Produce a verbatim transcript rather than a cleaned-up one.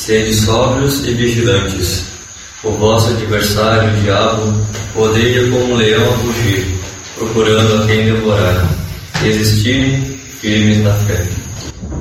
Sede sóbrios e vigilantes. O vosso adversário, o diabo, odeia como um leão a fugir, procurando a quem devorar. Resistirem firmes na fé.